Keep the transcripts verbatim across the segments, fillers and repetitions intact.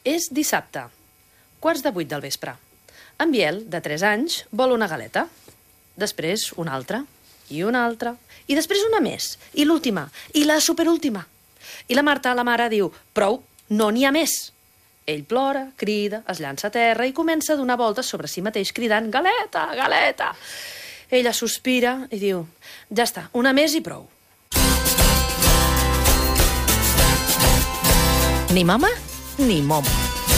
És dissabte, quarts de vuit del vespre. En Biel, de tres anys, vol una galeta. Després una altra, i una altra, i després una més, i l'última, i la superúltima. I la Marta, la mare, diu, prou, no n'hi ha més. Ell plora, crida, es llança a terra i comença a donar voltes sobre si mateix cridant galeta, galeta. Ella sospira i diu, ja està, una més i prou. Ni mama, ni momo.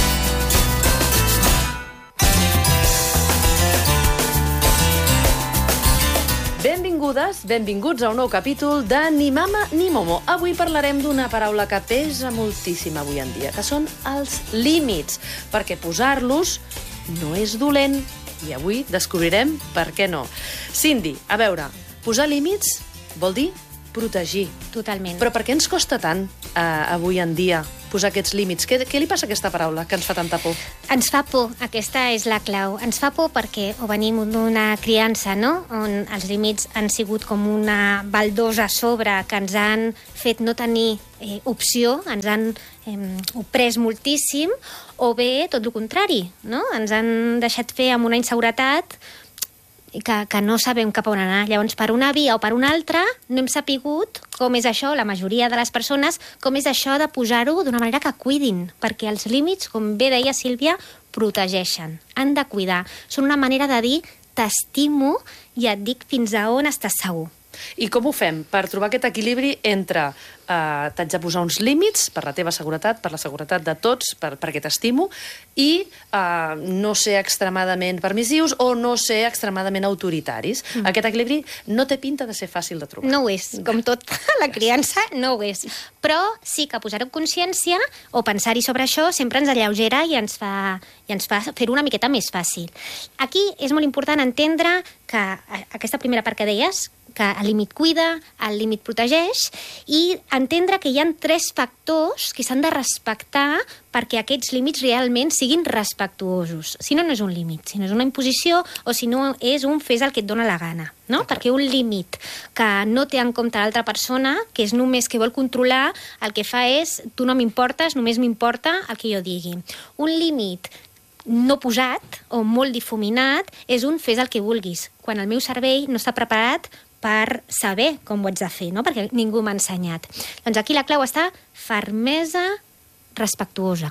Benvingudes, benvinguts a un nou capítol de Ni mama ni momo. Avui parlarem d'una paraula que pesa moltíssim avui en dia, que són els límits, perquè posar-los no és dolent. I avui descobrirem per què no. Cindy, a veure, posar límits vol dir protegir. Totalment. Però per què ens costa tant eh, avui en dia posar aquests límits? Què, què li passa a aquesta paraula que ens fa tanta por? Ens fa por, aquesta és la clau. Ens fa por perquè o venim d'una criança, no?, on els límits han sigut com una baldosa a sobre que ens han fet no tenir eh, opció, ens han eh, oprès moltíssim, o bé tot el contrari, no? Ens han deixat fer amb una inseguretat que, que no sabem cap on anar. Llavors, per una via o per una altra, no hem sapigut com és això, la majoria de les persones, com és això de posar-ho d'una manera que cuidin, perquè els límits, com bé deia Sílvia, protegeixen, han de cuidar. Són una manera de dir, t'estimo i et dic fins a on estàs segur. I com ho fem per trobar aquest equilibri entre eh, t'haig de posar uns límits per la teva seguretat, per la seguretat de tots, per, perquè t'estimo, i eh, no ser extremadament permissius o no ser extremadament autoritaris? Mm. Aquest equilibri no té pinta de ser fàcil de trobar. No ho és, com tot la criança no ho és. Però sí que posar-ho en consciència o pensar-hi sobre això sempre ens alleugera i ens fa, i ens fa fer-ho una miqueta més fàcil. Aquí és molt important entendre que aquesta primera part que deies, que el límit cuida, el límit protegeix, i entendre que hi ha tres factors que s'han de respectar perquè aquests límits realment siguin respectuosos. Si no, no és un límit, si no és una imposició o si no és un fes el que et dóna la gana, no? Perquè un límit que no té en compte l'altra persona, que és només que vol controlar, el que fa és, tu no m'importes, només m'importa el que jo digui. Un límit no posat o molt difuminat és un fes el que vulguis, quan el meu cervell no està preparat per saber com ho haig de fer, no? Perquè ningú m'ha ensenyat. Doncs aquí la clau està fermesa respectuosa.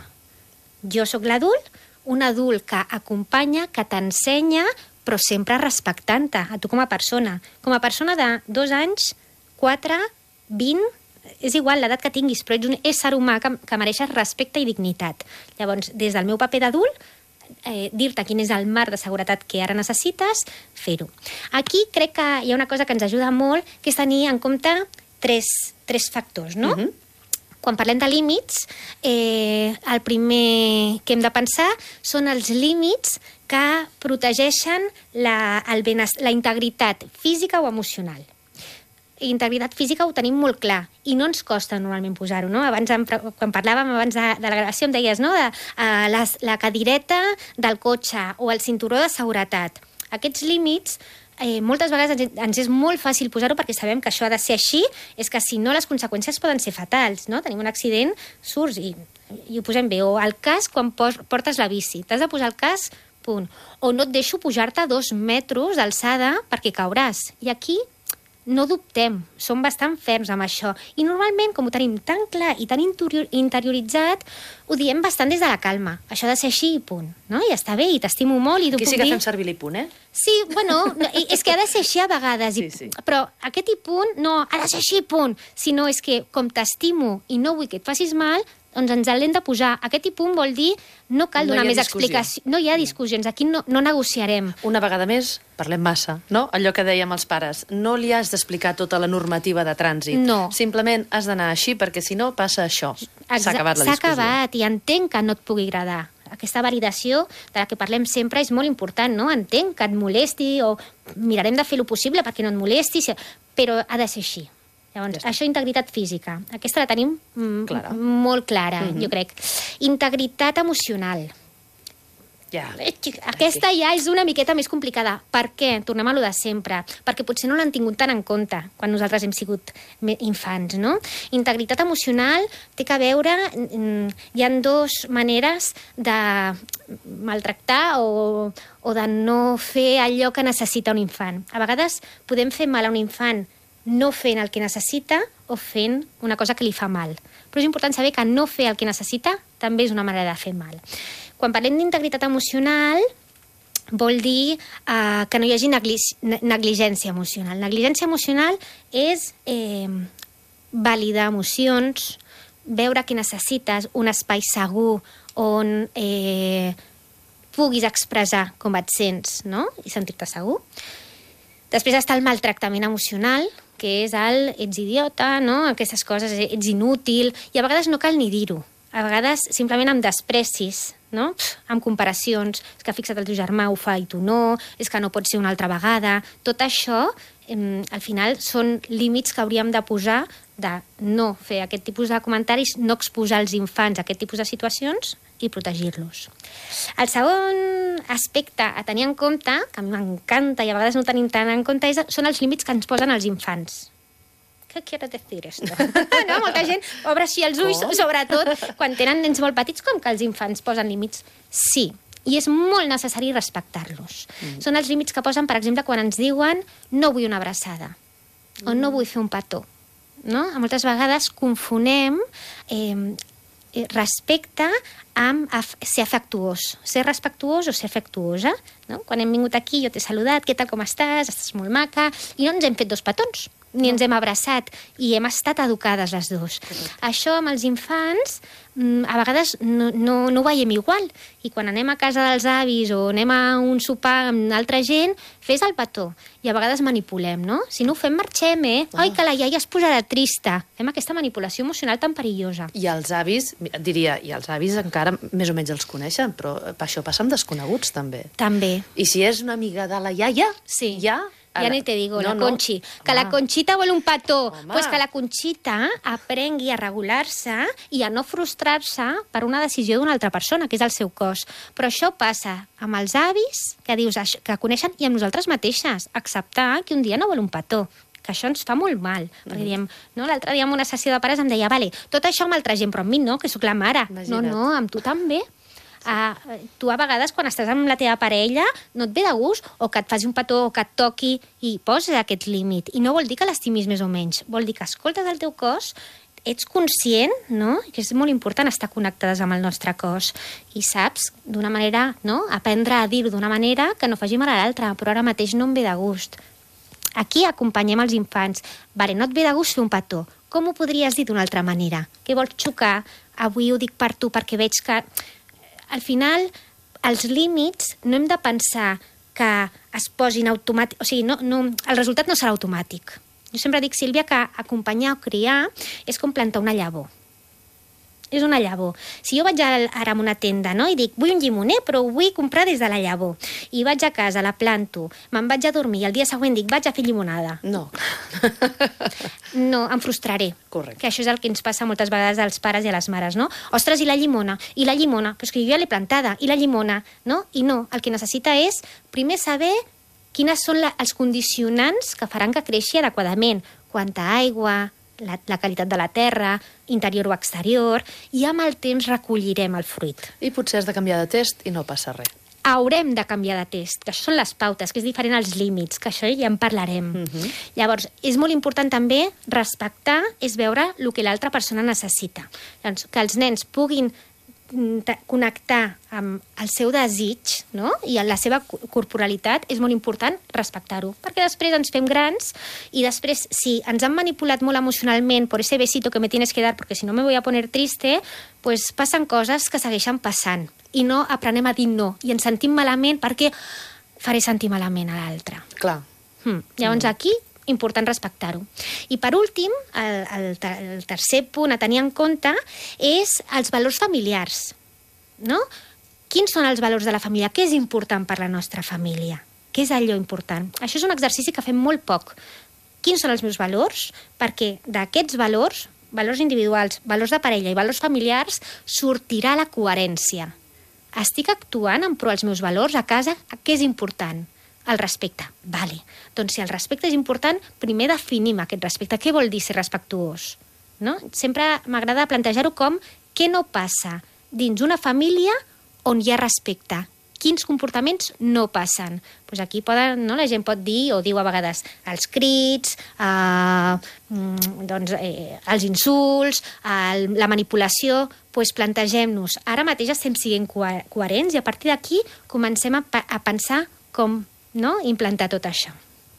Jo sóc l'adult, un adult que acompanya, que t'ensenya, però sempre respectant-te, a tu com a persona. Com a persona de dos anys, quatre, vint, és igual l'edat que tinguis, però ets un ésser humà que, que mereixes respecte i dignitat. Llavors, des del meu paper d'adult, Eh, dir-te quin és el marc de seguretat que ara necessites, fer-ho. Aquí crec que hi ha una cosa que ens ajuda molt, que és tenir en compte tres, tres factors, no? Uh-huh. Quan parlem de límits, eh, el primer que hem de pensar són els límits que protegeixen la, el benest- la integritat física o emocional. Integritat física ho tenim molt clar i no ens costa normalment posar-ho, no? Abans, quan parlàvem abans de, de la gravació, em deies, no?, de uh, la, la cadireta del cotxe o el cinturó de seguretat. Aquests límits, eh, moltes vegades ens, ens és molt fàcil posar-ho perquè sabem que això ha de ser així, és que si no les conseqüències poden ser fatals, no? Tenim un accident, surts i, i ho posem bé. O el casc quan pos, portes la bici. T'has de posar el casc, punt. O no et deixo pujar-te a dos metres d'alçada perquè cauràs. I aquí no dubtem, som bastant ferms amb això. I normalment, com ho tenim tan clar i tan interioritzat, ho diem bastant des de la calma. Això ha de ser així i punt. No? I està bé, i t'estimo molt. I Aquí sí que fem servir l'hi-punt, eh? Sí, bueno, és que ha de ser així a vegades. Sí, sí. Però aquest i-punt no ha de ser així i punt. Sinó és que, com t'estimo i no vull que et facis mal, doncs ens l'hem de posar. Aquest i-punt vol dir no cal donar no més discussió. explicació. No hi ha discussions. Aquí no, no negociarem. Una vegada més, parlem massa, no? Allò que dèiem els pares. No li has d'explicar tota la normativa de trànsit. No. Simplement has d'anar així, perquè si no passa això. S'ha acabat la S'ha discussió. acabat, i entenc que no et pugui agradar. Aquesta validació de la que parlem sempre és molt important, no? Entenc que et molesti o mirarem de fer el possible perquè no et molesti, però ha de ser així. Llavors, ja això, integritat física. Aquesta la tenim mm, clara. molt clara, mm-hmm. jo crec. Integritat emocional. Ja. Aquesta ja és una miqueta més complicada. Per què? Tornem a lo de sempre. Perquè potser no l'han tingut tan en compte quan nosaltres hem sigut infants, no? Integritat emocional té que veure... Hi ha dues maneres de maltractar o, o de no fer allò que necessita un infant. A vegades podem fer mal a un infant no fent el que necessita o fent una cosa que li fa mal. Però és important saber que no fer el que necessita també és una manera de fer mal. Quan parlem d'integritat emocional, vol dir eh, que no hi hagi negli negligència emocional. Negligència emocional és eh, validar emocions, veure que necessites un espai segur on eh, puguis expressar com et sents, no? I sentir-te segur. Després està el maltractament emocional, que és el ets idiota, no? Aquestes coses, ets inútil, i a vegades no cal ni dir-ho. A vegades simplement amb desprecis, no? Amb comparacions, és que fixa't el teu germà ho fa i tu no, és que no pot ser una altra vegada. Tot això, eh, al final, són límits que hauríem de posar de no fer aquest tipus de comentaris, no exposar els infants a aquest tipus de situacions i protegir-los. El segon aspecte a tenir en compte, que a mi m'encanta i a vegades no tenim tant en compte, és, són els límits que ens posen els infants. Què quiere decir esto? No? Molta gent obre així els ulls, com? Sobretot quan tenen nens molt petits, com que els infants posen límits. Sí, i és molt necessari respectar-los. Mm. Són els límits que posen, per exemple, quan ens diuen no vull una abraçada mm. o no vull fer un petó. No? Moltes vegades confonem eh, respecte amb ser afectuós. Ser respectuós o ser afectuosa. No? Quan hem vingut aquí, jo t'he saludat, què tal, com estàs? Estàs molt maca. I no ens hem fet dos petons, ni ens hem abraçat, i hem estat educades les dues. Correcte. Això amb els infants a vegades no, no, no ho veiem igual, i quan anem a casa dels avis o anem a un sopar amb altra gent, fes el petó, i a vegades manipulem, no? Si no ho fem, marxem, eh? Oh. Ai, que la iaia es posarà trista. Fem aquesta manipulació emocional tan perillosa. I els avis, diria, i els avis encara més o menys els coneixen, però això passa amb desconeguts, també. També. I si és una amiga de la iaia, sí. ja... Ja ni te digo, no, la no. Conchi. Que Home. La Conxita vol un petó. Doncs pues que la Conxita aprengui a regular-se i a no frustrar-se per una decisió d'una altra persona, que és el seu cos. Però això passa amb els avis, que dius que coneixen, i amb nosaltres mateixes. Acceptar que un dia no vol un petó, que això ens fa molt mal. Mm. Perquè diem, no, l'altre dia en una sessió de pares em deia, vale, tot això amb altra gent, però amb mi no, que sóc la mare. Imagina't. No, no, amb tu també. Uh, tu a vegades quan estàs amb la teva parella no et ve de gust o que et faci un petó o que et toqui i poses aquest límit, i no vol dir que l'estimis més o menys, vol dir que escoltes el teu cos, ets conscient, no? Que és molt important estar connectades amb el nostre cos i saps d'una manera, no? Aprendre a dir-ho d'una manera que no faci mal a l'altra, però ara mateix no em ve de gust. Aquí acompanyem els infants. Vale, no et ve de gust fer un petó, com ho podries dir d'una altra manera? Què vols xocar? Avui ho dic per tu perquè veig que... Al final, els límits no hem de pensar que es posin automàtic... O sigui, no, no, el resultat no serà automàtic. Jo sempre dic, Sílvia, que acompanyar o criar és com plantar una llavor. És una llavor. Si jo vaig ara a una tenda, no?, i dic, vull un llimoner, però ho vull comprar des de la llavor, i vaig a casa, la planto, me'n vaig a dormir, i el dia següent dic, vaig a fer llimonada. No. No, em frustraré. Correcte. Que això és el que ens passa moltes vegades als pares i a les mares, no? Ostres, i la llimona? I la llimona? Però és que jo ja l'he plantada. I la llimona? No? I no. El que necessita és, primer, saber quines són la, els condicionants que faran que creixi adequadament. Quanta aigua... La, la qualitat de la terra, interior o exterior, i amb el temps recollirem el fruit. I potser has de canviar de test i no passa res. Haurem de canviar de test, que això són les pautes, que és diferent als límits, que això ja en parlarem. Uh-huh. Llavors, és molt important també respectar, és veure el que l'altra persona necessita. Llavors, que els nens puguin connectar amb el seu desig, no?, i amb la seva corporalitat, és molt important respectar-ho, perquè després ens fem grans i després, si ens han manipulat molt emocionalment por ese besito que me tienes que dar porque si no me voy a poner triste, pues passen coses que segueixen passant i no aprenem a dir no i ens sentim malament perquè faré sentir malament a l'altre. Clar. Hmm. Llavors aquí important respectar-ho. I per últim, el, el, el tercer punt a tenir en compte és els valors familiars, no? Quins són els valors de la família? Què és important per la nostra família? Què és allò important? Això és un exercici que fem molt poc. Quins són els meus valors? Perquè d'aquests valors, valors individuals, valors de parella i valors familiars, sortirà la coherència. estic actuant en pro als meus valors a casa? Què és important? El respecte. Vale. Doncs si el respecte és important, primer definim aquest respecte. Què vol dir ser respectuós? No? Sempre m'agrada plantejar-ho com què no passa dins una família on hi ha respecte. Quins comportaments no passen? Pues aquí poden, no? La gent pot dir, o diu a vegades, els crits, eh, doncs, eh, els insults, el, la manipulació. Pues plantegem-nos, ara mateix estem sent coherents i a partir d'aquí comencem a, a pensar com, no?, implantar tot això.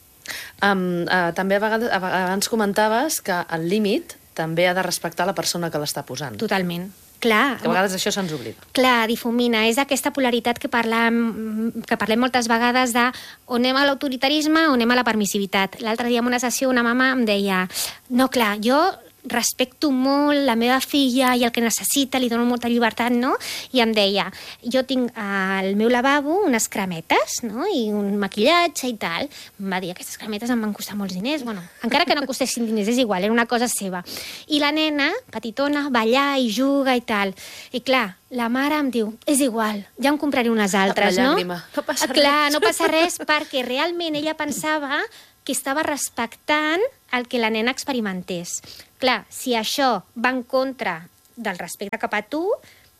Um, uh, també a vegades, abans comentaves que el límit també ha de respectar la persona que l'està posant. Totalment. Clar, que a vegades això se'ns oblida. Clar, difumina. És aquesta polaritat que parlem, que parlem moltes vegades de o anem a l'autoritarisme o anem a la permissivitat. L'altre dia en una sessió una mama em deia no, clar, jo respecto molt la meva filla i el que necessita, li dono molta llibertat, no? I em deia, jo tinc al meu lavabo unes cremetes, no?, i un maquillatge i tal. Em va dir, aquestes cremetes em van costar molts diners. Bueno, encara que no costessin diners, és igual, era una cosa seva. I la nena, petitona, va allà i juga i tal. I clar, la mare em diu, és igual, ja en compraré unes altres, no? La llàgrima, no passa res. Clar, no passa res perquè realment ella pensava que estava respectant el que la nena experimentés. Clar, si això va en contra del respecte cap a tu,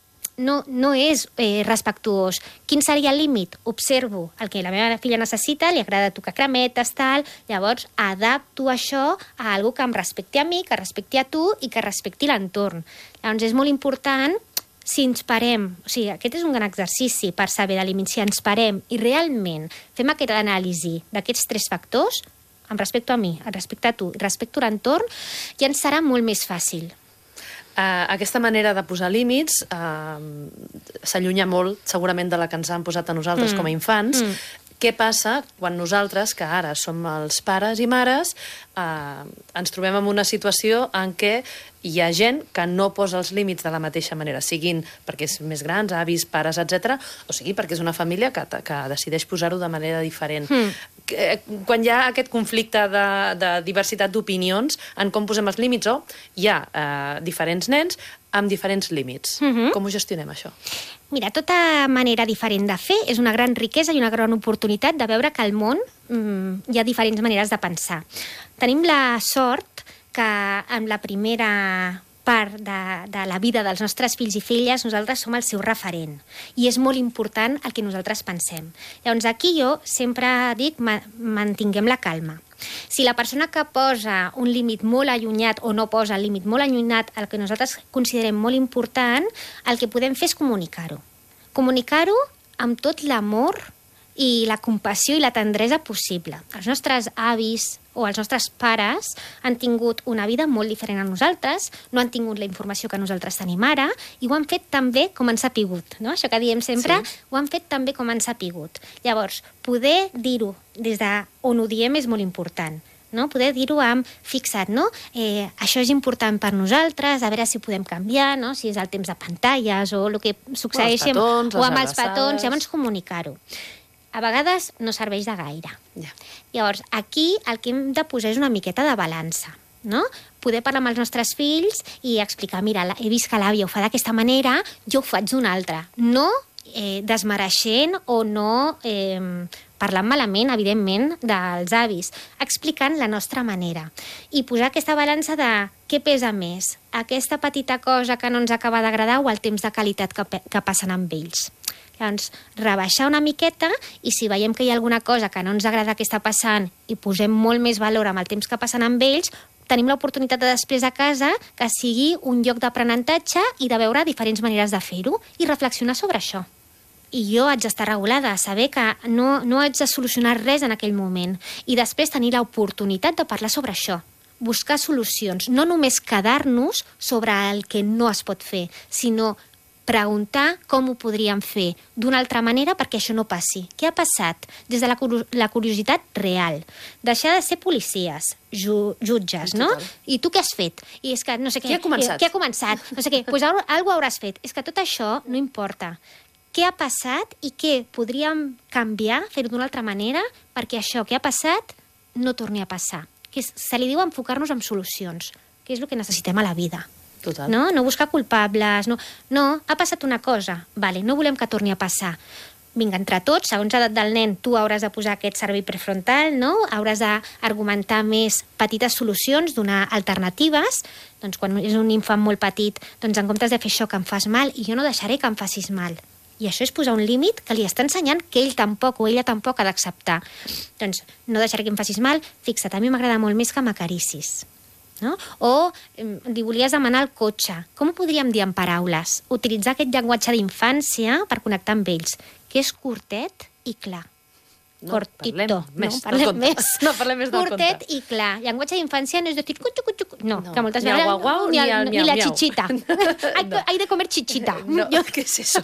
no, no és eh, respectuós. Quin seria el límit? Observo el que la meva filla necessita, li agrada tocar cremetes, tal, llavors adapto això a algo que em respecti a mi, que respecti a tu i que respecti l'entorn. Llavors és molt important si ens parem, o sigui, aquest és un gran exercici per saber de límits, si ens parem i realment fem aquesta anàlisi d'aquests tres factors, amb respecte a mi, amb respecte a tu i respecte a l'entorn, ja ens serà molt més fàcil. Uh, aquesta manera de posar límits uh, s'allunya molt, segurament, de la que ens han posat a nosaltres mm. com a infants. Mm. Què passa quan nosaltres, que ara som els pares i mares, uh, ens trobem en una situació en què hi ha gent que no posa els límits de la mateixa manera, siguin perquè és més grans, avis, pares, etcètera, o sigui perquè és una família que, que decideix posar-ho de manera diferent. Mm. Quan hi ha aquest conflicte de, de diversitat d'opinions en com posem els límits, o hi ha eh, diferents nens amb diferents límits. Mm-hmm. Com ho gestionem, això? Mira, tota manera diferent de fer és una gran riquesa i una gran oportunitat de veure que al món mm, hi ha diferents maneres de pensar. Tenim la sort que en la primera part de, de la vida dels nostres fills i filles nosaltres som el seu referent i és molt important el que nosaltres pensem. Llavors aquí jo sempre dic ma, mantinguem la calma. Si la persona que posa un límit molt allunyat o no posa el límit molt allunyat, el que nosaltres considerem molt important, el que podem fer és comunicar-ho. Comunicar-ho amb tot l'amor i la compassió i la tendresa possible. Els nostres avis o els nostres pares han tingut una vida molt diferent a nosaltres, no han tingut la informació que nosaltres tenim ara i ho han fet també com han sapigut. No? Això que diem sempre, sí. Ho han fet també com han sapigut. Llavors, poder dir-ho des d'on ho diem és molt important. No? Poder dir-ho amb fixat, no? Eh, això és important per nosaltres, a veure si podem canviar, no? Si és el temps de pantalles o el que succeeixi o, petons, o amb els petons, llavors comunicar-ho. A vegades no serveix de gaire. Yeah. Llavors, aquí el que hem de posar és una miqueta de balança, no? Poder parlar amb els nostres fills i explicar, mira, he vist que l'àvia ho fa d'aquesta manera, jo ho faig d'una altra. No eh, desmereixent o no eh, parlant malament, evidentment, dels avis, explicant la nostra manera. I posar aquesta balança de què pesa més, aquesta petita cosa que no ens acaba d'agradar o el temps de qualitat que, que passen amb ells. Llavors, rebaixar una miqueta i si veiem que hi ha alguna cosa que no ens agrada que està passant i posem molt més valor amb el temps que passen amb ells, tenim l'oportunitat de després a casa que sigui un lloc d'aprenentatge i de veure diferents maneres de fer-ho i reflexionar sobre això. I jo haig d'estar regulada, saber que no, no haig de solucionar res en aquell moment i després tenir l'oportunitat de parlar sobre això. Buscar solucions, no només quedar-nos sobre el que no es pot fer, sinó preguntar com ho podríem fer d'una altra manera perquè això no passi. Què ha passat? Des de la, la curiositat real. Deixar de ser policies, ju, jutges, no? I tu què has fet? I és que no sé què. Qui ha començat? Qui ha començat? No sé què. Doncs pues alguna hauràs fet. És que tot això no importa. Què ha passat i què podríem canviar, fer-ho d'una altra manera perquè això que ha passat no torni a passar. Que se li diu enfocar-nos en solucions, que és el que necessitem a la vida. Total. No? No buscar culpables. No, no, ha passat una cosa. Vale, no volem que torni a passar. Vinga, entre tots, segons l'edat del nen, tu hauràs de posar aquest cervell prefrontal, no? Hauràs d'argumentar més petites solucions, donar alternatives. Doncs quan és un infant molt petit, doncs en comptes de fer això que em fas mal, i jo no deixaré que em facis mal. I això és posar un límit que li està ensenyant que ell tampoc o ella tampoc ha d'acceptar. Doncs no deixaré que em facis mal, fixa't, a mi m'agrada molt més que m'acaricis. No? O eh, li volies demanar el cotxe. Com ho podríem dir en paraules? Utilitzar aquest llenguatge d'infància per connectar amb ells, que és curtet i clar. No, Cortito. parlem més no, parlem del conte. més. No, parlem més del Curtet conte. i clar. Llenguatge d'infància no és dir cutxu, cutxu, cutxu. No, No. que moltes Ni el vegades... guau, guau, ni, ni el, el ni miau, la miau. chichita. hay, No. hay de comer chichita. No, Jo- què és això?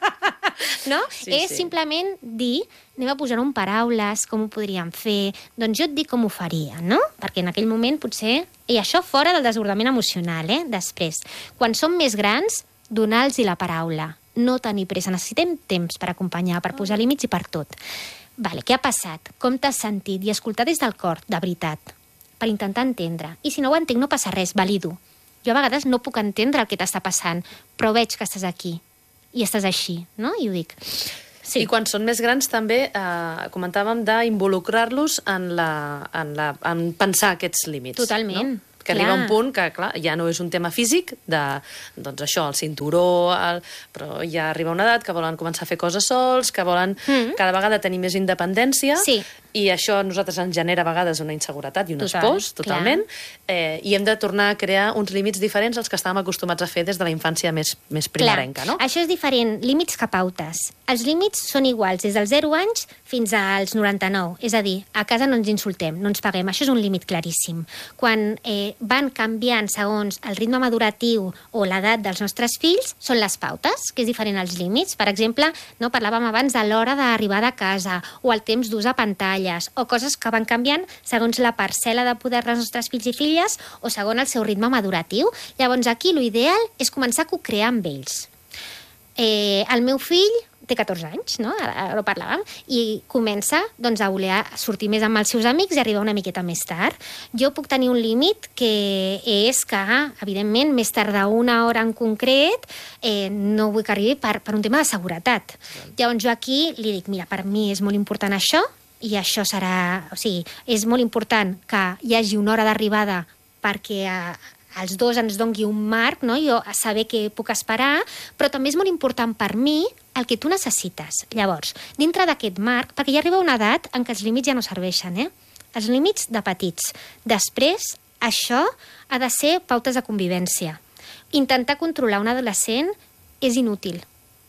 no? Sí, és sí. simplement dir, anem a posar-ho en paraules, com ho podríem fer, doncs jo et dic com ho faria, no? Perquè en aquell moment potser... I això fora del desbordament emocional, eh? Després, quan som més grans, donar-los la paraula. No tenir pressa, necessitem temps per acompanyar, per posar límits i per tot. Vale, què ha passat? Com t'has sentit? I escoltar des del cor, de veritat, per intentar entendre. I si no ho entenc, no passa res, valido. Jo a vegades no puc entendre el que t'està passant, però veig que estàs aquí i estàs així, no? I ho dic. Sí. I quan són més grans també eh, comentàvem d'involucrar-los en, la, en, la, en pensar aquests límits. Totalment. No? Que Clar. arriba un punt que, clar, ja no és un tema físic, de, doncs això, el cinturó, el, però ja arriba una edat que volen començar a fer coses sols, que volen Mm. cada vegada tenir més independència, Sí. i això a nosaltres ens genera a vegades una inseguretat i unes Total, pors, totalment, eh, i hem de tornar a crear uns límits diferents als que estàvem acostumats a fer des de la infància més, més primerenca, Clar, no? això és diferent, límits que pautes. Els límits són iguals des dels zero anys fins als noranta-nou. És a dir, a casa no ens insultem, no ens paguem. Això és un límit claríssim. Quan eh, van canviant segons el ritme maduratiu o l'edat dels nostres fills, són les pautes, que és diferent als límits. Per exemple, no parlàvem abans de l'hora d'arribar de casa o el temps d'ús a pantalles o coses que van canviant segons la parcel·la de poder dels nostres fills i filles o segons el seu ritme maduratiu. Llavors, aquí l'ideal és començar a co-crear amb ells. Eh, el meu fill té catorze anys, no? Ara, ara ho parlàvem, i comença doncs, a voler sortir més amb els seus amics i arribar una miqueta més tard. Jo puc tenir un límit que és que, evidentment, més tard d'una hora en concret, eh, no vull que arribi per, per un tema de seguretat. Llavors jo aquí li dic, mira, per mi és molt important això, i això serà... O sigui, és molt important que hi hagi una hora d'arribada perquè eh, els dos ens dongui un marc, no? Jo a saber què puc esperar, però també és molt important per mi el que tu necessites. Llavors, dintre d'aquest marc, perquè ja arriba una edat en què els límits ja no serveixen, eh? Els límits de petits. Després, això ha de ser pautes de convivència. Intentar controlar un adolescent és inútil.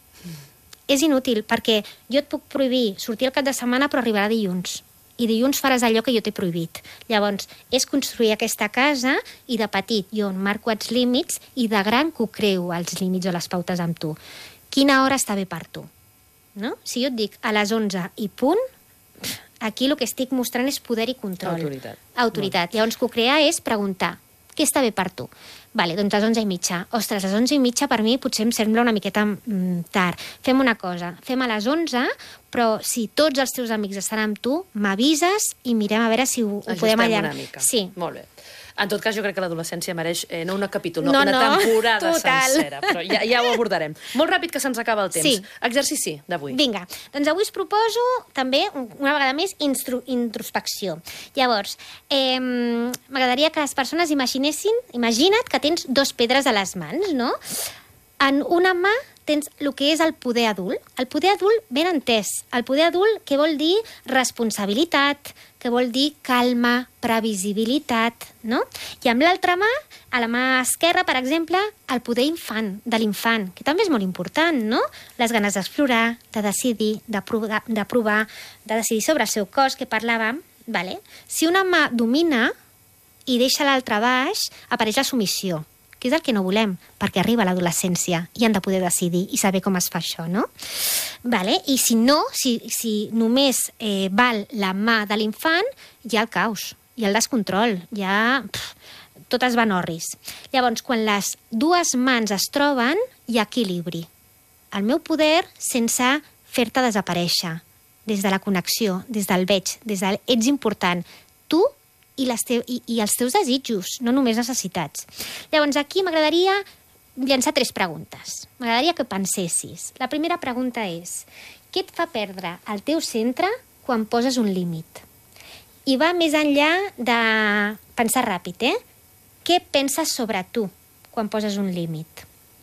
És inútil, perquè jo et puc prohibir sortir el cap de setmana però arribarà dilluns. I dilluns faràs allò que jo t'he prohibit. Llavors, és construir aquesta casa i de petit jo marco els límits i de gran que ho creu els límits o les pautes amb tu. Quina hora està bé per tu? No? Si jo et dic a les onze i punt, aquí el que estic mostrant és poder i control. Autoritat. Autoritat. Llavors, co-crear és preguntar què està bé per tu? Vale, doncs a les onze i mitja. Ostres, a les onze i mitja per mi potser em sembla una miqueta mm, tard. Fem una cosa, fem a les onze, però si tots els teus amics estan amb tu, m'avises i mirem a veure si ho, ho podem allargar. Una mica. Sí. Molt bé. En tot cas, jo crec que l'adolescència mereix eh, no una capítol, no, No, una no, temporada total. sencera. Però ja, ja ho abordarem. Molt ràpid, que se'ns acaba el temps. Sí. Exercici d'avui. Vinga, doncs avui us proposo també, una vegada més, instru introspecció. Llavors, eh, m'agradaria que les persones imaginessin, imagina't que tens dos pedres a les mans, no? En una mà tens el que és el poder adult. El poder adult ben entès. El poder adult que vol dir responsabilitat, que vol dir calma, previsibilitat, no? I amb l'altra mà, a la mà esquerra, per exemple, el poder infant, de l'infant, que també és molt important, no? Les ganes d'explorar, de decidir, de provar, de provar, de decidir sobre el seu cos, que parlàvem, vale? Si una mà domina i deixa l'altra baix, apareix la submissió, que és el que no volem, perquè arriba l'adolescència i han de poder decidir i saber com es fa això, no? Vale? I si no, si, si només eh, val la mà de l'infant, hi ha el caos, hi ha el descontrol, hi ha... Pff, tot es van orris. Llavors, quan les dues mans es troben, hi ha equilibri. El meu poder sense fer-te desaparèixer, des de la connexió, des del veig, des del ets important. Tu i, les te i, i els teus desitjos, no només necessitats. Llavors, aquí m'agradaria llançar tres preguntes. M'agradaria que pensessis. La primera pregunta és: què et fa perdre el teu centre quan poses un límit? I va més enllà de pensar ràpid, eh? Què penses sobre tu quan poses un límit?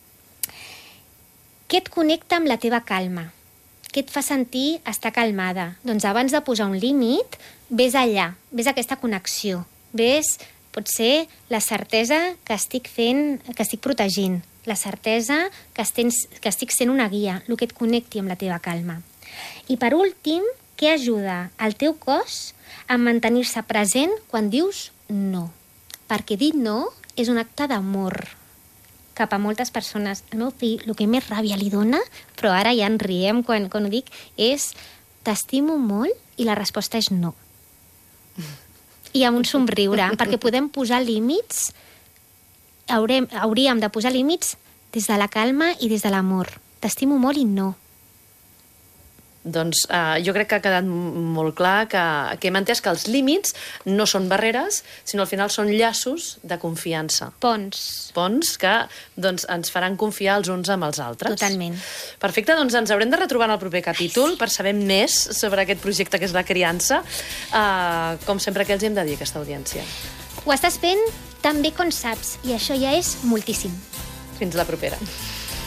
Què et connecta amb la teva calma? Què et fa sentir estar calmada? Doncs abans de posar un límit, ves allà, ves aquesta connexió. Ves, potser, la certesa que estic fent, que estic protegint, la certesa que, estens, que estic sent una guia, el que et connecti amb la teva calma. I per últim, què ajuda al teu cos a mantenir-se present quan dius no? Perquè dir no és un acte d'amor cap a moltes persones. El meu fill, el que més ràbia li dona, però ara ja en riem quan, quan ho dic, és t'estimo molt i la resposta és no. I amb un somriure, perquè podem posar límits, haurem, hauríem de posar límits des de la calma i des de l'amor. T'estimo molt i no. Doncs uh, jo crec que ha quedat molt clar que, que hem entès que els límits no són barreres, sinó al final són llaços de confiança. Ponts. Ponts que doncs, ens faran confiar els uns amb els altres. Totalment. Perfecte, doncs ens haurem de retrobar en el proper capítol per saber més sobre aquest projecte que és la criança. Uh, com sempre, què els hem de dir a aquesta audiència? Ho estàs fent tan bé com saps, i això ja és moltíssim. Fins la propera.